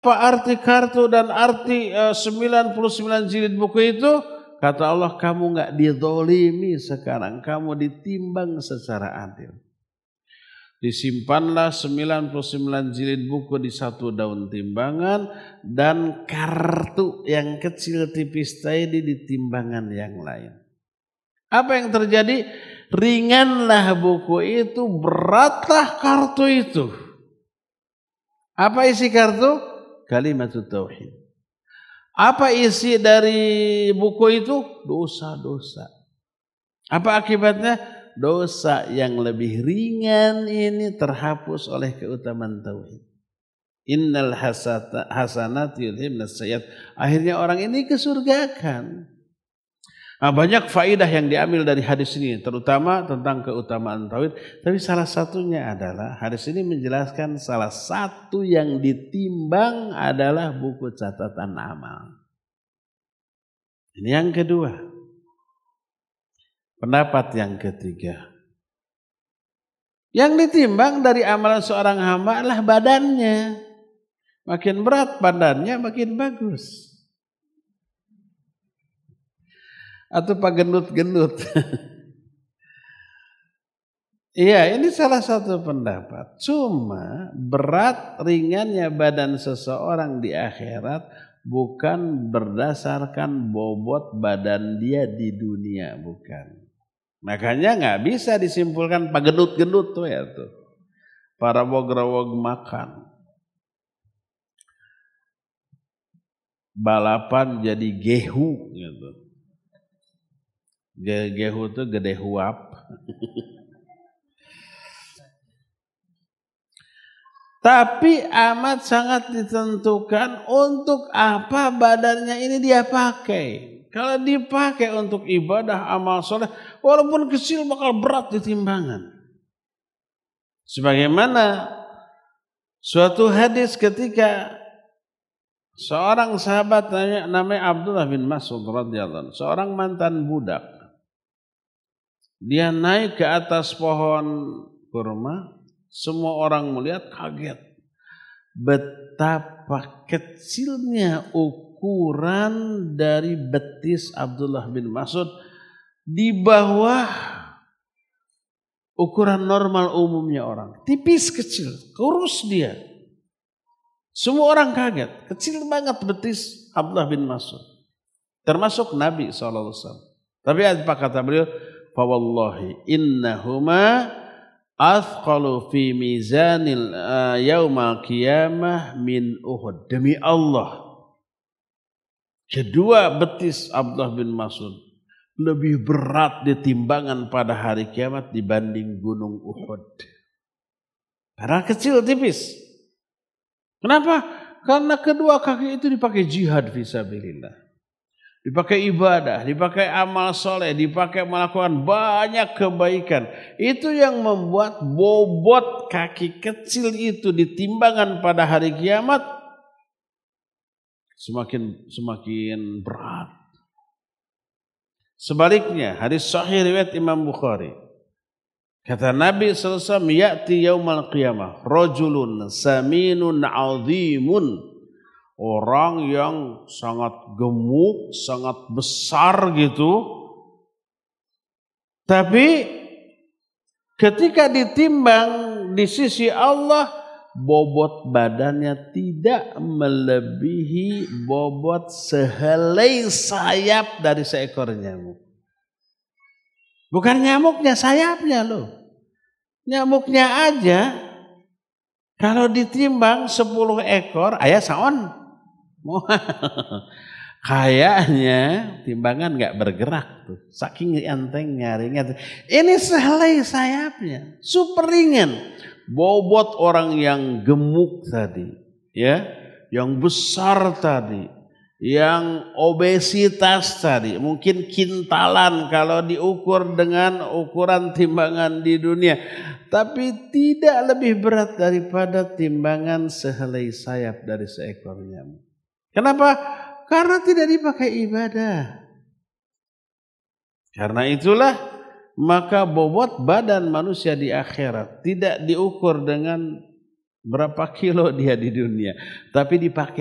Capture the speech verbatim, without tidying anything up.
Apa arti kartu dan arti uh, sembilan puluh sembilan jilid buku itu? Kata Allah, kamu nggak dizolimi sekarang, kamu ditimbang secara adil. Disimpanlah sembilan puluh sembilan jilid buku di satu daun timbangan dan kartu yang kecil tipis tadi di timbangan yang lain. Apa yang terjadi? Ringanlah buku itu, beratlah kartu itu. Apa isi kartu? Kalimatut tauhid. Apa isi dari buku itu? Dosa-dosa. Apa akibatnya? Dosa yang lebih ringan ini terhapus oleh keutamaan tauhid. Innal hasanati yudhibnas sayyi'at. Akhirnya orang ini ke surga kan. Nah, banyak faidah yang diambil dari hadis ini, terutama tentang keutamaan tauhid. Tapi salah satunya adalah hadis ini menjelaskan salah satu yang ditimbang adalah buku catatan amal. Ini yang kedua. Pendapat yang ketiga. Yang ditimbang dari amalan seorang hamba adalah badannya. Makin berat badannya, makin bagus. Atau pak gendut-gendut. Iya, ini salah satu pendapat. Cuma berat ringannya badan seseorang di akhirat bukan berdasarkan bobot badan dia di dunia, bukan. Makanya nggak bisa disimpulkan pak gendut-gendut tuh ya tuh. Para wog-wog makan. Balapan jadi gehu gitu. Gehu itu gede huap. Tapi amat sangat ditentukan untuk apa badannya ini dia pakai. Kalau dipakai untuk ibadah amal soleh, walaupun kecil bakal berat di timbangan. Sebagaimana suatu hadis ketika seorang sahabat namanya Abdullah bin Mas'ud radhiyallahu anhu, seorang mantan budak. Dia naik ke atas pohon kurma, semua orang melihat kaget. Betapa kecilnya ukuran dari betis Abdullah bin Mas'ud di bawah ukuran normal umumnya orang. Tipis kecil, kurus dia. Semua orang kaget, kecil banget betis Abdullah bin Mas'ud. Termasuk Nabi shallallahu alaihi wasallam. Tapi apa kata beliau? Fawallahi innahuma athqalu fi mizanil uh, yaumal qiyamah min Uhud. Demi Allah, kedua betis Abdullah bin Mas'ud lebih berat di timbangan pada hari kiamat dibanding gunung Uhud. Karena kecil tipis. Kenapa? Karena kedua kaki itu dipakai jihad fisabilillah. Dipakai ibadah, dipakai amal soleh, dipakai melakukan banyak kebaikan. Itu yang membuat bobot kaki kecil itu di timbangan pada hari kiamat semakin semakin berat. Sebaliknya, hadis sahih riwayat Imam Bukhari. Kata Nabi sallallahu alaihi wasallam, ya'ti yaumal qiyamah rajulun saminun 'azimun. Orang yang sangat gemuk, sangat besar gitu. Tapi ketika ditimbang di sisi Allah, bobot badannya tidak melebihi bobot sehelai sayap dari seekor nyamuk. Bukan nyamuknya, sayapnya loh. Nyamuknya aja kalau ditimbang sepuluh ekor, ayah saon. Kayaknya timbangan nggak bergerak tuh, saking entengnya ringan. Ini sehelai sayapnya, super ringan. Bobot orang yang gemuk tadi, ya, yang besar tadi, yang obesitas tadi, mungkin kintalan kalau diukur dengan ukuran timbangan di dunia, tapi tidak lebih berat daripada timbangan sehelai sayap dari seekor nyamuk. Kenapa? Karena tidak dipakai ibadah. Karena itulah maka bobot badan manusia di akhirat tidak diukur dengan Berapa kilo dia di dunia, tapi dipakai